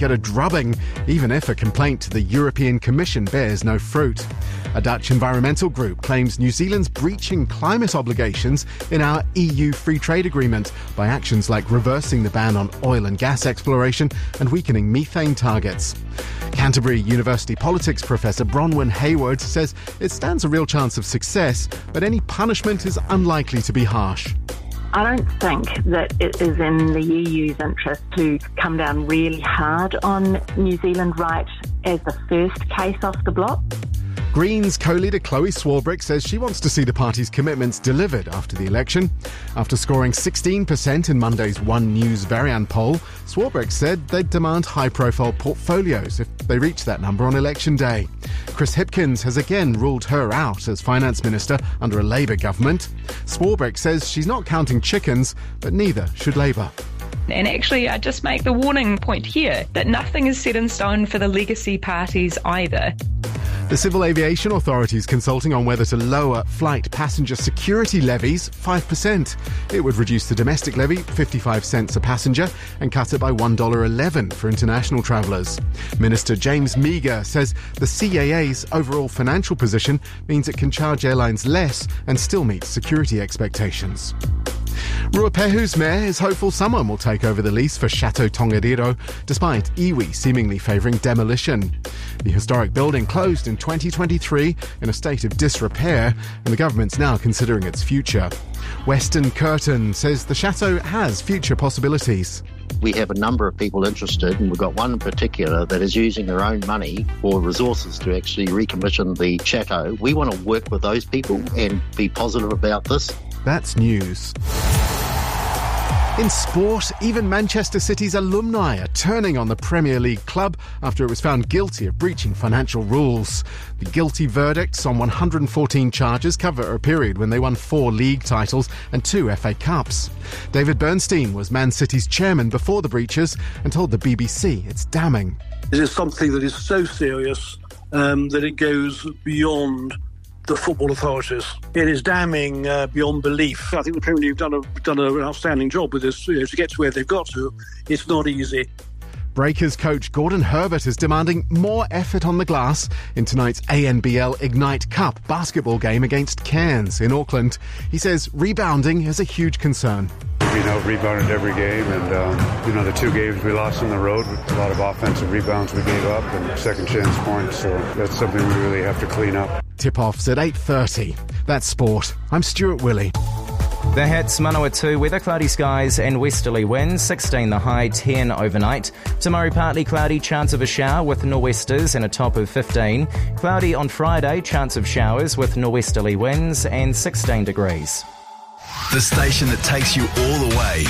get a drubbing, even if a complaint to the European Commission bears no fruit. A Dutch environmental group claims New Zealand's breaching climate obligations in our EU free trade agreement by actions like reversing the ban on oil and gas exploration and weakening methane targets. Canterbury University politics professor Bronwyn Hayward says it stands a real chance of success, but any punishment is unlikely to be harsh. I don't think that it is in the EU's interest to come down really hard on New Zealand right as the first case off the block. Greens co-leader Chloe Swarbrick says she wants to see the party's commitments delivered after the election. After scoring 16% in Monday's One News Varian poll, Swarbrick said they'd demand high-profile portfolios if they reach that number on election day. Chris Hipkins has again ruled her out as finance minister under a Labour government. Swarbrick says she's not counting chickens, but neither should Labour. And actually, I just make the warning point here that nothing is set in stone for the legacy parties either. The Civil Aviation Authority is consulting on whether to lower flight passenger security levies 5%. It would reduce the domestic levy 55 cents a passenger and cut it by $1.11 for international travellers. Minister James Meagher says the CAA's overall financial position means it can charge airlines less and still meet security expectations. Ruapehu's mayor is hopeful someone will take over the lease for Chateau Tongariro, despite iwi seemingly favouring demolition. The historic building closed in 2023 in a state of disrepair, and the government's now considering its future. Western Curtin says the chateau has future possibilities. We have a number of people interested, and we've got one in particular that is using their own money or resources to actually recommission the chateau. We want to work with those people and be positive about this. That's news. In sport, even Manchester City's alumni are turning on the Premier League club after it was found guilty of breaching financial rules. The guilty verdicts on 114 charges cover a period when they won 4 league titles and 2 FA Cups. David Bernstein was Man City's chairman before the breaches and told the BBC it's damning. It is something that is so serious that it goes beyond the football authorities. It is damning beyond belief. I think the Premier League have done an outstanding job with this. To get to where they've got to, it's not easy. Breakers coach Gordon Herbert is demanding more effort on the glass in tonight's ANBL Ignite Cup basketball game against Cairns in Auckland. He says rebounding is a huge concern. We rebounded every game, and the 2 games we lost on the road, a lot of offensive rebounds we gave up and second chance points, so that's something we really have to clean up. Tip-off's at 8:30. That's sport. I'm Stuart Willey. The Hats, Manawatu, weather cloudy skies and westerly winds, 16 the high, 10 overnight. Tomorrow partly cloudy, chance of a shower with nor'westers and a top of 15. Cloudy on Friday, chance of showers with nor'westerly winds and 16 degrees. The station that takes you all the way.